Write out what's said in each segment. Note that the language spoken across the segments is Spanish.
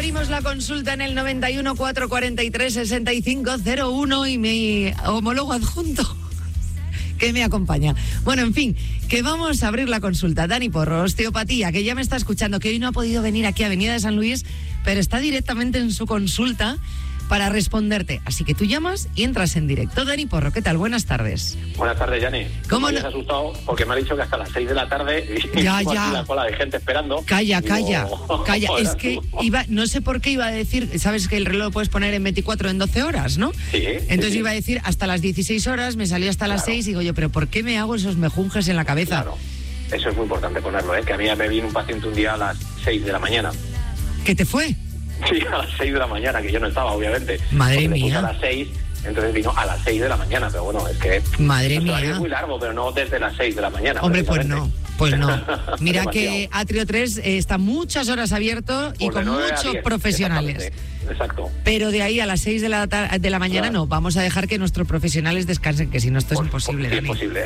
Abrimos la consulta en el 91 443 6501 y mi homólogo adjunto que me acompaña. Bueno, en fin, que vamos a abrir la consulta. Dani Porro, osteopatía, que ya me está escuchando, que hoy no ha podido venir aquí a Avenida de San Luis, pero está directamente en su consulta para responderte. Así que tú llamas y entras en directo. Dani Porro, ¿qué tal? Buenas tardes. Buenas tardes, Yani. ¿Cómo me has asustado? Porque me ha dicho que hasta las 6 de la tarde y ya. la cola de gente esperando. Calla. Digo, Es que no sé por qué iba a decir, sabes que el reloj lo puedes poner en 24 en 12 horas, ¿no? Sí. Entonces iba a decir hasta las 16 horas, me salió hasta las 6 y digo yo, pero ¿por qué me hago esos mejunjes en la cabeza? Claro. Eso es muy importante ponerlo, ¿eh? Que a mí me vino un paciente un día a las 6 de la mañana. ¿Qué te fue? Sí, a las 6 de la mañana, que yo no estaba, obviamente. Madre mía. A las 6, entonces vino a las 6 de la mañana, pero bueno, es que... Madre mía. Es muy largo, pero no desde las 6 de la mañana. Hombre, pues no. Mira que Atrio 3 está muchas horas abierto y con muchos profesionales. Exacto. Pero de ahí a las 6 de la mañana no, vamos a dejar que nuestros profesionales descansen, que si no esto es imposible. Es imposible.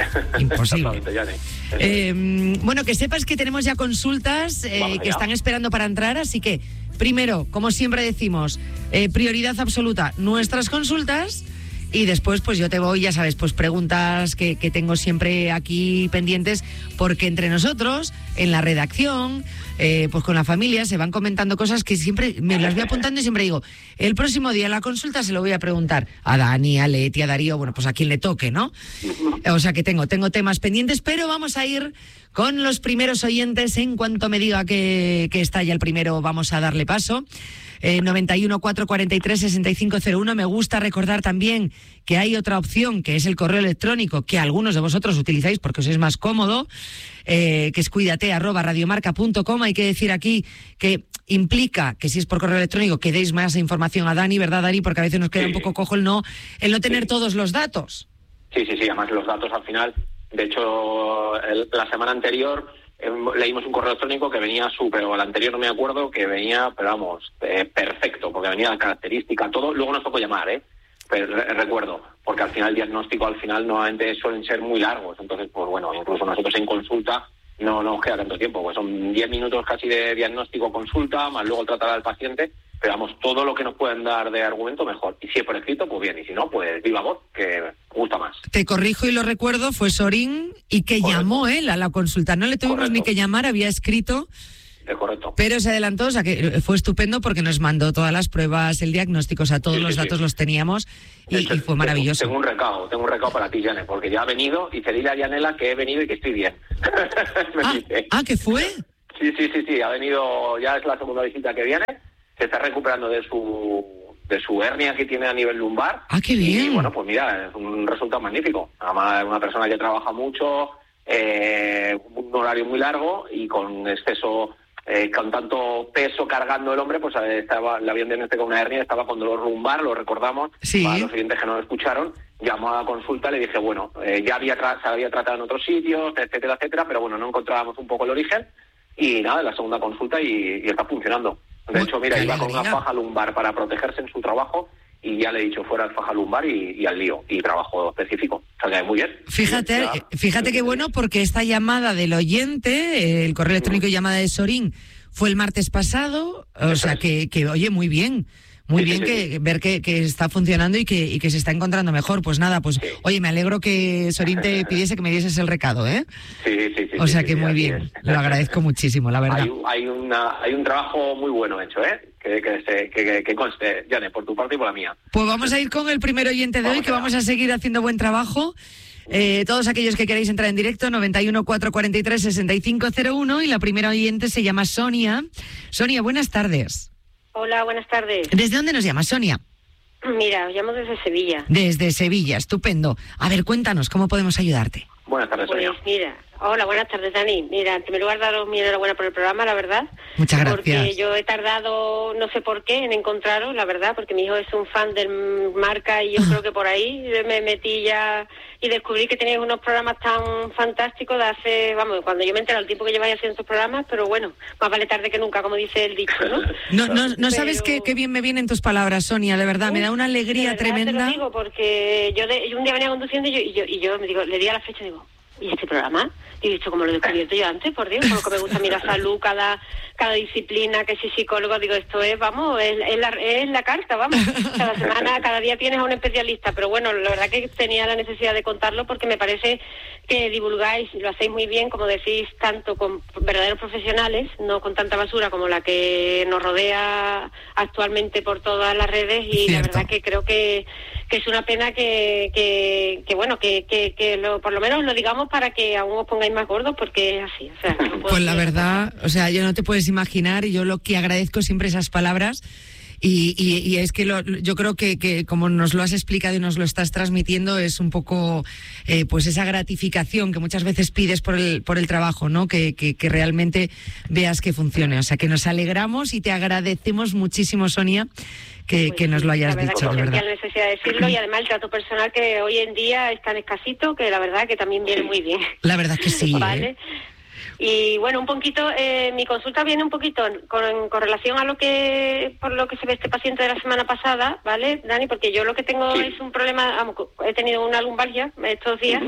Imposible. Bueno, que sepas que tenemos ya consultas que están esperando para entrar, así que primero, como siempre decimos, prioridad absoluta, nuestras consultas. Y después, pues yo te voy, ya sabes, pues preguntas que tengo siempre aquí pendientes, porque entre nosotros, en la redacción, pues con la familia, se van comentando cosas que siempre me las voy apuntando y siempre digo, el próximo día en la consulta se lo voy a preguntar a Dani, a Leti, a Darío, bueno, pues a quien le toque, ¿no? O sea que tengo temas pendientes, pero vamos a ir con los primeros oyentes. En cuanto me diga que está ya el primero, vamos a darle paso. 91 443 6501. Me gusta recordar también que hay otra opción, que es el correo electrónico, que algunos de vosotros utilizáis porque os es más cómodo, que es cuidate@radiomarca.com. Hay que decir aquí que implica que si es por correo electrónico que deis más información a Dani, ¿verdad, Dani? Porque a veces nos queda un poco cojo el no tener todos los datos. Sí, además los datos al final, de hecho, la semana anterior leímos un correo electrónico que venía pero el anterior no me acuerdo, que venía, pero vamos, perfecto, porque venía la característica, todo. Luego nos tocó llamar, pero recuerdo, porque al final el diagnóstico normalmente suelen ser muy largos, entonces pues bueno, incluso nosotros en consulta no nos queda tanto tiempo, pues son 10 minutos casi de diagnóstico, consulta, más luego tratar al paciente, pero vamos, todo lo que nos pueden dar de argumento mejor, y si es por escrito, pues bien, y si no, pues viva voz, que me gusta más. Te corrijo y lo recuerdo, fue Sorín y que llamó él a la consulta, no le tuvimos ni que llamar, había escrito. Es correcto. Pero se adelantó, o sea que fue estupendo porque nos mandó todas las pruebas, el diagnóstico, o sea, todos los datos los teníamos y fue maravilloso. Tengo un recado para ti, Jane, porque ya ha venido y te dile a Yanela que he venido y que estoy bien. ¿Qué fue? Sí, ha venido, ya es la segunda visita que viene, se está recuperando de su hernia que tiene a nivel lumbar. ¡Qué bien! Y bueno, pues mira, es un resultado magnífico. Además, es una persona que trabaja mucho, un horario muy largo y con exceso... con tanto peso cargando el hombre, pues le habían diagnosticado una hernia, estaba con dolor lumbar, lo recordamos, para los oyentes que no lo escucharon, llamó a la consulta, le dije, bueno, ya se había tratado en otros sitios, etcétera, pero bueno, no encontrábamos un poco el origen, y nada, la segunda consulta y está funcionando. De hecho, mira, iba con una faja lumbar para protegerse en su trabajo, y ya le he dicho fuera faja lumbar y al lío, y trabajo específico. O sea, que muy bien. Fíjate qué bueno, porque esta llamada del oyente, el correo electrónico llamada de Sorín, fue el martes pasado, o sea que oye, muy bien. Muy bien que ver que está funcionando y que se está encontrando mejor. Pues nada, oye, me alegro que Sorín te pidiese que me dieses el recado, ¿eh? Sí. O sea que muy bien, lo agradezco muchísimo, la verdad. Hay un trabajo muy bueno hecho, que conste, Jane, por tu parte y por la mía. Pues vamos a ir con el primer oyente de hoy, que vamos a seguir haciendo buen trabajo. Todos aquellos que queráis entrar en directo, 91 443 6501, y la primera oyente se llama Sonia. Sonia, buenas tardes. Hola, buenas tardes. ¿Desde dónde nos llamas, Sonia? Mira, os llamo desde Sevilla. Desde Sevilla, estupendo. A ver, cuéntanos, ¿cómo podemos ayudarte? Buenas tardes, Sonia. Pues mira, hola, buenas tardes, Dani. Mira, en primer lugar, daros mi enhorabuena por el programa, la verdad. Muchas gracias. Porque yo he tardado, no sé por qué, en encontraros, la verdad, porque mi hijo es un fan de Marca y yo creo que por ahí me metí ya y descubrí que tenéis unos programas tan fantásticos de hace, cuando yo me entero el tiempo que lleváis haciendo estos programas, pero bueno, más vale tarde que nunca, como dice el dicho, ¿no? No sabes qué bien me vienen tus palabras, Sonia, de verdad, me da una alegría tremenda. Te lo digo, porque yo un día venía conduciendo y yo me digo, le di a la fecha y digo, ¿y este programa? Y he dicho, como lo he descubierto yo antes, por Dios, como que me gusta mirar salud, cada disciplina, que si psicólogo, digo, esto es, vamos, es la carta, vamos. Cada semana, cada día tienes a un especialista, pero bueno, la verdad que tenía la necesidad de contarlo porque me parece que divulgáis, lo hacéis muy bien, como decís, tanto con verdaderos profesionales, no con tanta basura como la que nos rodea actualmente por todas las redes, y la verdad que creo que es una pena que bueno, que por lo menos lo digamos para que aún os pongáis más gordos, porque es así. O sea, no pues la verdad, o sea, yo no te puedes imaginar, y yo lo que agradezco siempre esas palabras, y es que yo creo que como nos lo has explicado y nos lo estás transmitiendo, es un poco pues esa gratificación que muchas veces pides por el trabajo, ¿no? Que realmente veas que funcione. O sea, que nos alegramos y te agradecemos muchísimo, Sonia, que nos lo hayas dicho, de verdad. La necesidad de decirlo, y además el trato personal, que hoy en día es tan escasito, que la verdad que también viene muy bien. La verdad que sí. Vale. Y bueno, un poquito, mi consulta viene un poquito con relación a por lo que se ve este paciente de la semana pasada, ¿vale, Dani? Porque yo lo que tengo es un problema, he tenido una lumbalgia estos días,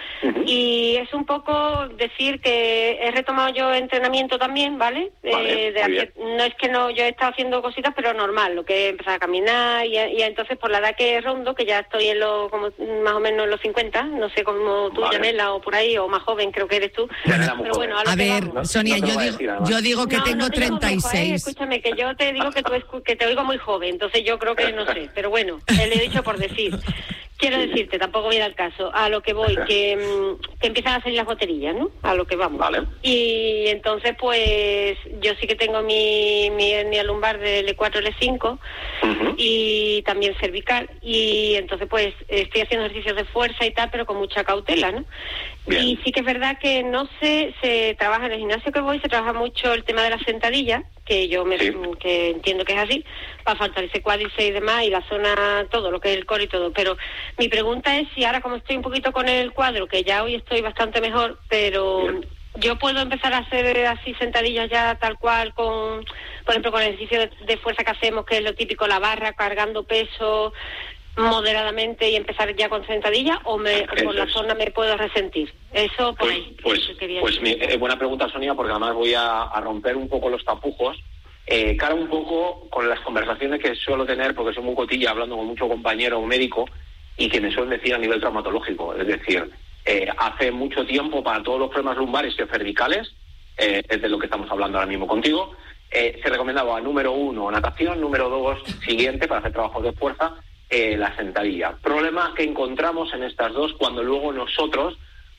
y es un poco decir que he retomado yo entrenamiento también, ¿vale? No es que no, yo he estado haciendo cositas, pero normal, lo que he empezado a caminar, y entonces por la edad que rondo, que ya estoy como más o menos en los 50, no sé como tú, Yanela, o por ahí, o más joven creo que eres tú, pero bueno, a ver, Sonia, yo digo que tengo 36. Escúchame, que yo te digo que te oigo muy joven, entonces yo creo que no sé, pero bueno, le he dicho por decir. Quiero decirte, tampoco viene al caso, a lo que voy, que empiezan a salir las boterillas, ¿no? A lo que vamos. Vale. Y entonces, pues, yo sí que tengo mi hernia lumbar de L4, L5, y también cervical, y entonces, pues, estoy haciendo ejercicios de fuerza y tal, pero con mucha cautela, ¿no? Bien. Y sí que es verdad que se trabaja en el gimnasio que voy, se trabaja mucho el tema de la sentadilla, que yo que entiendo que es así, para fortalecer cuádriceps y demás, y la zona, todo, lo que es el core y todo. Pero mi pregunta es si ahora, como estoy un poquito con el cuadro, que ya hoy estoy bastante mejor, pero yo puedo empezar a hacer así sentadillas ya tal cual, por ejemplo, con el ejercicio de fuerza que hacemos, que es lo típico, la barra, cargando peso moderadamente, y empezar ya con sentadilla, o por la zona me puedo resentir. Eso por ahí. Buena pregunta, Sonia, porque además voy a romper un poco los tapujos, cara un poco con las conversaciones que suelo tener, porque soy muy cotilla, hablando con mucho compañero o médico, y que me suelen decir a nivel traumatológico. Es decir, hace mucho tiempo, para todos los problemas lumbares y cervicales, es de lo que estamos hablando ahora mismo contigo, se recomendaba, número 1, natación, número 2, siguiente, para hacer trabajos de fuerza, la sentadilla. Problema que encontramos en estas dos cuando luego nosotros,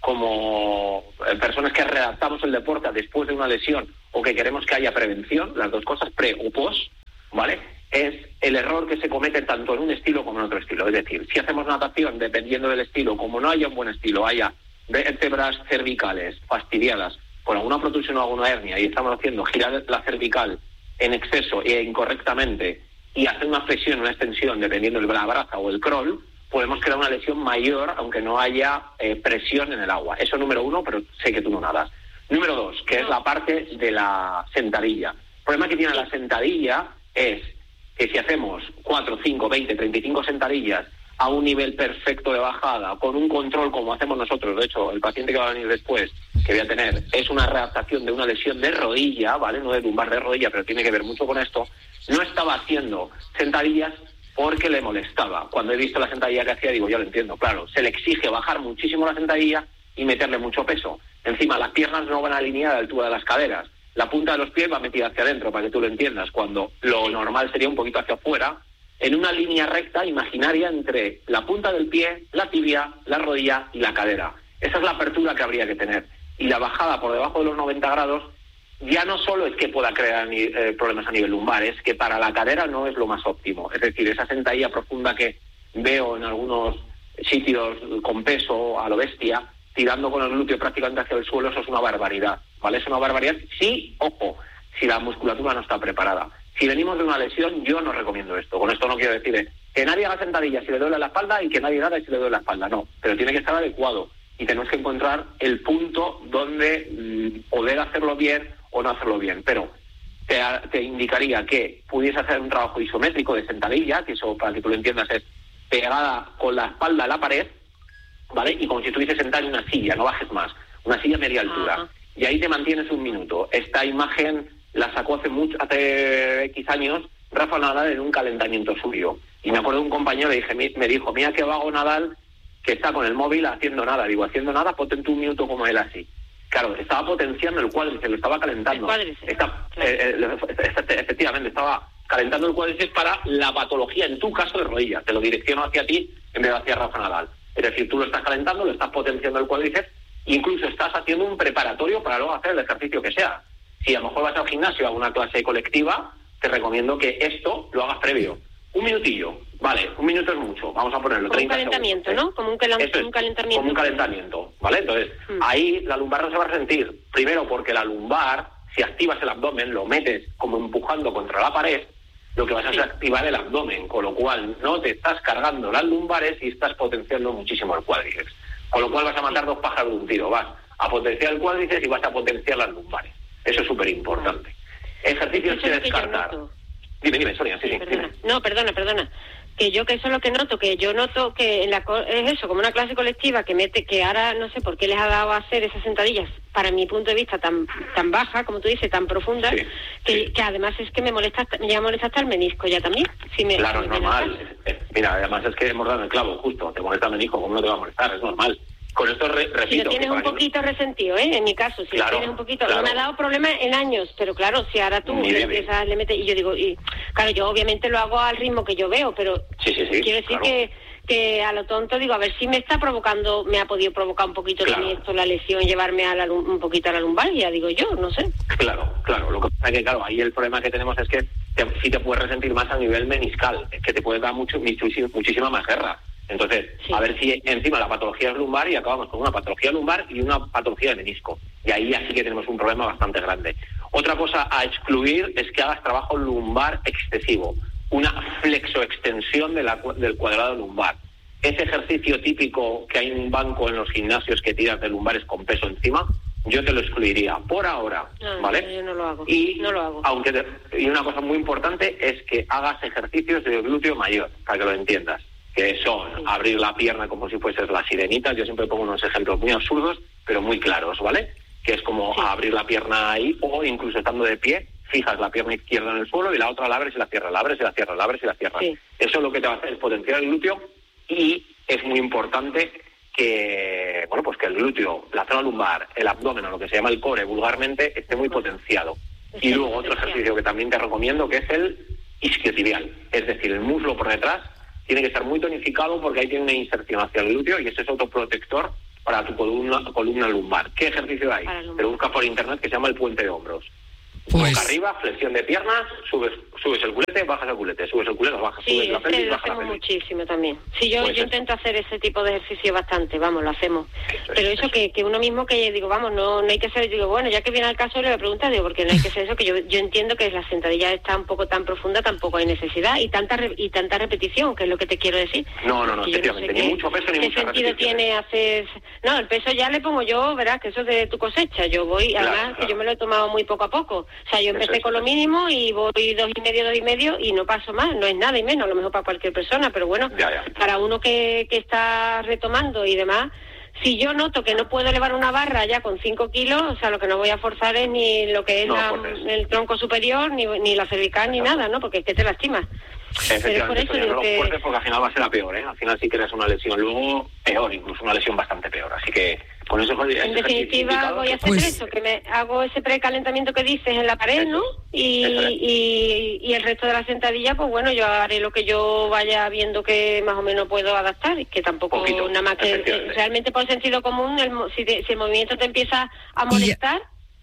como personas que redactamos el deporte después de una lesión, o que queremos que haya prevención, las dos cosas, pre o post, ¿vale? Es el error que se comete tanto en un estilo como en otro estilo. Es decir, si hacemos natación, dependiendo del estilo, como no haya un buen estilo, haya vértebras cervicales fastidiadas con alguna protrusión o alguna hernia, y estamos haciendo girar la cervical en exceso e incorrectamente, y hacer una flexión, una extensión, dependiendo de la braza o el crawl, podemos crear una lesión mayor, aunque no haya presión en el agua. Eso número 1, pero sé que tú no nadas. Número 2, que es la parte de la sentadilla. El problema que tiene la sentadilla es que si hacemos 4, 5, 20, 35 sentadillas a un nivel perfecto de bajada, con un control como hacemos nosotros, de hecho, el paciente que va a venir después, que voy a tener, es una readaptación de una lesión de rodilla, ¿vale? No de lumbar, de rodilla, pero tiene que ver mucho con esto. No estaba haciendo sentadillas porque le molestaba. Cuando he visto la sentadilla que hacía, digo, yo lo entiendo, claro, se le exige bajar muchísimo la sentadilla y meterle mucho peso. Encima, las piernas no van alineadas a la altura de las caderas. La punta de los pies va metida hacia adentro, para que tú lo entiendas, cuando lo normal sería un poquito hacia afuera, en una línea recta imaginaria entre la punta del pie, la tibia, la rodilla y la cadera. Esa es la apertura que habría que tener. Y la bajada por debajo de los 90 grados ya no solo es que pueda crear problemas a nivel lumbar, es que para la cadera no es lo más óptimo. Es decir, esa sentadilla profunda que veo en algunos sitios con peso a lo bestia, tirando con el glúteo prácticamente hacia el suelo, eso es una barbaridad, ¿vale? Es una barbaridad, sí, ojo, si la musculatura no está preparada. Si venimos de una lesión, yo no recomiendo esto. Con esto no quiero decir que nadie haga sentadilla si le duele la espalda y que nadie nada si le duele la espalda, no. Pero tiene que estar adecuado y tenemos que encontrar el punto donde poder hacerlo bien o no hacerlo bien. Pero te indicaría que pudiese hacer un trabajo isométrico de sentadilla, que eso, para que tú lo entiendas, es pegada con la espalda a la pared, ¿vale? Y como si estuviese sentado en una silla, no bajes más, una silla media altura. Y ahí te mantienes un minuto. Esta imagen la sacó hace X años Rafa Nadal en un calentamiento suyo. Y me acuerdo de un compañero me dijo, mira qué vago Nadal, que está con el móvil haciendo nada. Digo, haciendo nada, potente un minuto como él así. Claro, estaba potenciando el cuádriceps, lo estaba calentando. Efectivamente, estaba calentando el cuádriceps para la patología, en tu caso, de rodilla. Te lo direcciono hacia ti en vez de hacia Rafa Nadal. Es decir, tú lo estás calentando, lo estás potenciando el cuádriceps, incluso estás haciendo un preparatorio para luego hacer el ejercicio que sea. Si a lo mejor vas al gimnasio a una clase colectiva, te recomiendo que esto lo hagas previo. Un minutillo, vale, un minuto es mucho, vamos a ponerlo, 30 segundos. Como un calentamiento, ¿no? Como un calentamiento. Como un calentamiento, ¿vale? Entonces, ahí la lumbar no se va a resentir. Primero porque la lumbar, si activas el abdomen, lo metes como empujando contra la pared, lo que vas a hacer es activar el abdomen, con lo cual no te estás cargando las lumbares y estás potenciando muchísimo el cuádriceps. Con lo cual vas a matar dos pájaros de un tiro, vas a potenciar el cuádriceps y vas a potenciar las lumbares. Eso es súper importante. Ejercicios que descartar. Dime, Sonia, sí. Perdona. No, perdona. Que eso es lo que noto, que yo noto que es eso, como una clase colectiva que ahora no sé por qué les ha dado a hacer esas sentadillas, para mi punto de vista, tan baja, como tú dices, tan profunda, que además es que me llega a molestar hasta el menisco ya también. Claro, es normal. Mira, además es que hemos dado el clavo, justo, te molesta el menisco, ¿cómo no te va a molestar? Es normal. Con esto repito... Si lo tienes un poquito resentido, en mi caso, si lo tienes un poquito... No me ha dado problema en años, pero claro, si ahora tú le metes... Y yo digo, claro, yo obviamente lo hago al ritmo que yo veo, pero quiero decir que a lo tonto digo, a ver si me ha podido provocar un poquito también esto, la lesión, llevarme un poquito a la lumbar, ya digo yo, no sé. Claro, lo que pasa es que, ahí el problema que tenemos es que sí te puedes resentir más a nivel meniscal, es que te puede dar muchísima más guerra. Entonces, a ver si encima la patología es lumbar y acabamos con una patología lumbar y una patología de menisco. Y ahí así que tenemos un problema bastante grande. Otra cosa a excluir es que hagas trabajo lumbar excesivo, una flexoextensión del cuadrado lumbar. Ese ejercicio típico que hay en un banco en los gimnasios que tiras de lumbares con peso encima, yo te lo excluiría por ahora, ¿vale? Yo no lo hago. Y no lo hago. Y una cosa muy importante es que hagas ejercicios de glúteo mayor, para que lo entiendas, que son abrir la pierna como si fueses la sirenita. Yo siempre pongo unos ejemplos muy absurdos, pero muy claros, ¿vale? Que es como abrir la pierna ahí, o incluso estando de pie, fijas la pierna izquierda en el suelo y la otra la abres y la cierras, la abres y la cierras, la abres y la cierras. Eso lo que te va a hacer es potenciar el glúteo, y es muy importante que, que el glúteo, la zona lumbar, el abdomen, o lo que se llama el core vulgarmente, esté muy potenciado. Y luego otro ejercicio que también te recomiendo, que es el isquiotibial, es decir, el muslo por detrás tiene que estar muy tonificado porque ahí tiene una inserción hacia el glúteo y ese es otro protector para tu columna lumbar. ¿Qué ejercicio hay? Te lo buscas por internet, que se llama el puente de hombros. Boca arriba, flexión de piernas, subes el culete, bajas el culete, subes el culete, bajas, subes la pelvis, bajas la pelvis. Muchísimo también. Sí, yo intento hacer ese tipo de ejercicio bastante, lo hacemos. Pero eso que uno mismo, que digo, no hay que ser, digo, bueno, ya que viene al caso le voy a preguntar, digo, porque no hay que ser eso, que yo entiendo que la sentadilla está un poco tan profunda, tampoco hay necesidad, y tanta repetición, que es lo que te quiero decir. No, efectivamente, ni mucho peso ni mucha repetición. ¿Qué sentido tiene hacer...? No, el peso ya le pongo yo, verás, que eso es de tu cosecha, yo voy, además, que yo me lo he tomado muy poco a poco. O sea, yo empecé con lo mínimo y voy 2,5 y no paso más, no es nada y menos, a lo mejor para cualquier persona, pero bueno, para uno que está retomando y demás, si yo noto que no puedo elevar una barra ya con 5 kilos, o sea, lo que no voy a forzar es ni lo que es el tronco superior, ni la cervical, ni nada, ¿no? Porque es que te lastimas. Pero por eso digo que... fuertes, porque al final va a ser la peor, ¿eh? Al final sí creas una lesión, luego peor, incluso una lesión bastante peor, así que con eso... En definitiva voy a hacer eso, que me hago ese precalentamiento que dices en la pared, ¿no? Y el resto de la sentadilla, pues bueno, yo haré lo que yo vaya viendo que más o menos puedo adaptar, que tampoco nada más que realmente por sentido común, si el movimiento te empieza a molestar...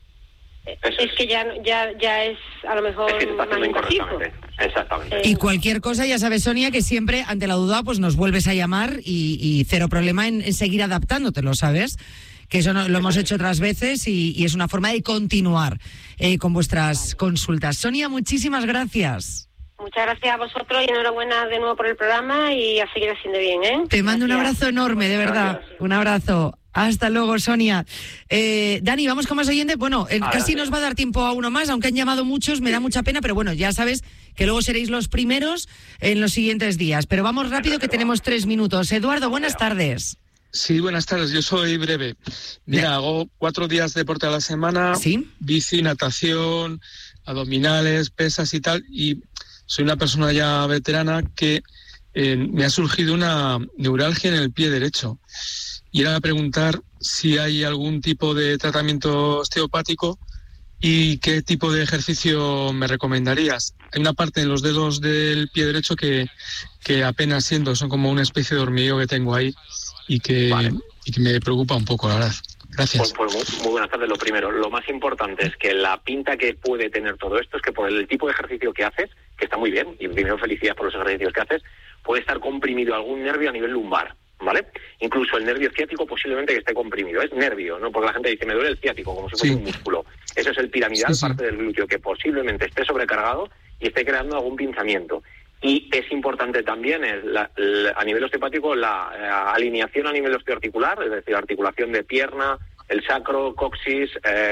Es que ya es a lo mejor más invasivo. Exactamente. Y cualquier cosa, ya sabes, Sonia, que siempre ante la duda pues nos vuelves a llamar y cero problema en seguir adaptándote, ¿lo sabes? Que eso lo hemos hecho otras veces y es una forma de continuar con vuestras consultas. Sonia, muchísimas gracias. Muchas gracias a vosotros y enhorabuena de nuevo por el programa y a seguir haciendo bien, ¿eh? Te mando un abrazo enorme, de verdad. Gracias. Un abrazo. Hasta luego, Sonia. Dani, vamos con más oyentes. Bueno, casi nos va a dar tiempo a uno más, aunque han llamado muchos, me da mucha pena, pero bueno, ya sabes que luego seréis los primeros en los siguientes días. Pero vamos rápido, que tenemos 3 minutos. Eduardo, buenas tardes. Sí, buenas tardes, yo soy breve. Mira, hago 4 días de deporte a la semana, ¿Sí? bici, natación, abdominales, pesas y tal, y soy una persona ya veterana que me ha surgido una neuralgia en el pie derecho. Y era preguntar si hay algún tipo de tratamiento osteopático y qué tipo de ejercicio me recomendarías. Hay una parte en los dedos del pie derecho que apenas siento, son como una especie de hormigueo que tengo ahí y que me preocupa un poco, la verdad. Gracias. Pues muy buenas tardes. Lo primero, lo más importante es que la pinta que puede tener todo esto es que por el tipo de ejercicio que haces, que está muy bien, y primero felicidades por los ejercicios que haces, puede estar comprimido algún nervio a nivel lumbar, ¿vale? Incluso el nervio ciático posiblemente que esté comprimido. Es nervio, ¿no? Porque la gente dice, me duele el ciático, como si fuese un músculo. Eso es el piramidal, parte del glúteo, que posiblemente esté sobrecargado y esté creando algún pinzamiento. Y es importante también a nivel osteopático la alineación a nivel osteoarticular, es decir, articulación de pierna, el sacro, coxis,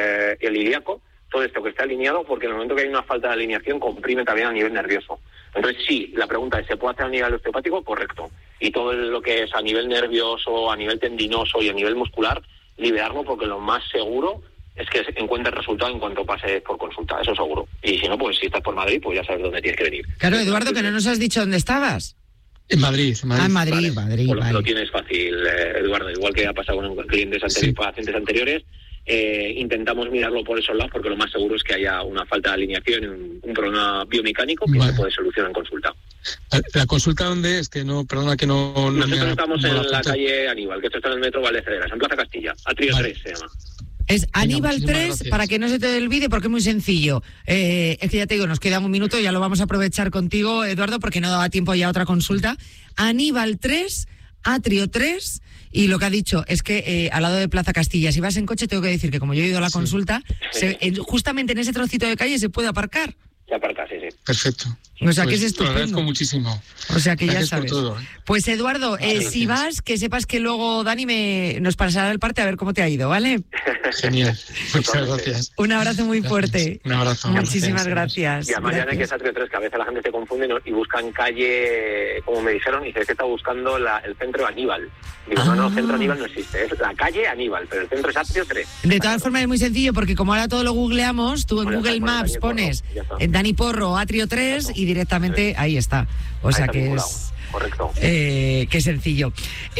el ilíaco, todo esto que está alineado, porque en el momento que hay una falta de alineación comprime también a nivel nervioso. Entonces sí, la pregunta es, ¿se puede hacer a nivel osteopático? Correcto. Y todo lo que es a nivel nervioso, a nivel tendinoso y a nivel muscular, liberarlo, porque lo más seguro es que encuentres resultado en cuanto pases por consulta, eso seguro. Y si no, pues si estás por Madrid, pues ya sabes dónde tienes que venir. Claro, Eduardo, que no nos has dicho dónde estabas. En Madrid. Ah, en Madrid, Vale. Pues vale. lo tienes fácil, Eduardo, igual que ha pasado con clientes pacientes anteriores. Intentamos mirarlo por esos lados, porque lo más seguro es que haya una falta de alineación, un problema biomecánico que se puede solucionar en consulta. ¿La consulta dónde es? Que no, perdona que no Nosotros estamos en la calle Aníbal, que esto está en el metro Valdecederas, en Plaza Castilla, Atrio 3 se llama. Es Aníbal muchísimas 3, gracias. para que no se te olvide, porque es muy sencillo. Es que ya te digo, nos queda un minuto, ya lo vamos a aprovechar contigo, Eduardo, porque no daba tiempo ya a otra consulta. Aníbal 3, Atrio 3, y lo que ha dicho es que al lado de Plaza Castilla, si vas en coche, tengo que decir que como yo he ido a la consulta, justamente en ese trocito de calle se puede aparcar. Se aparca, sí. Perfecto. O sea, que es Te estupendo. lo agradezco muchísimo. O sea, que Gracias ya sabes. por todo, Pues Eduardo, si vas, que sepas que luego Dani nos pasará el parte a ver cómo te ha ido, ¿vale? Genial. Muchas gracias. Un abrazo muy fuerte. Un abrazo. Muchísimas gracias. Y además, ya que es Atrio 3, que a veces la gente se confunde, ¿no? Y buscan calle, como me dijeron, y dice que está buscando el centro Aníbal. Digo, no, centro Aníbal no existe, es la calle Aníbal, pero el centro es Atrio 3. De todas formas es muy sencillo, porque como ahora todo lo googleamos, tú en Bueno, Google ya está, Maps Dani pones Porro, Dani Porro, Atrio 3 y directamente ahí está. O sea que es... Correcto. Qué sencillo.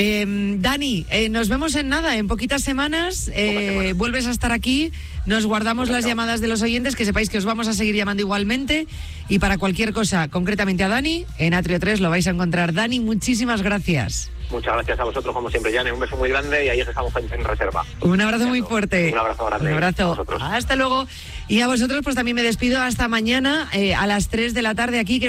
Dani, nos vemos en nada, en poquitas semanas. Vuelves a estar aquí. Nos guardamos las llamadas de los oyentes, que sepáis que os vamos a seguir llamando igualmente. Y para cualquier cosa, concretamente a Dani, en Atrio 3 lo vais a encontrar. Dani, muchísimas gracias. Muchas gracias a vosotros, como siempre, Jane. Un beso muy grande y ahí estamos en reserva. Un abrazo muy fuerte. Un abrazo grande. Un abrazo. Hasta luego. Y a vosotros, pues también me despido hasta mañana a las 3 de la tarde aquí.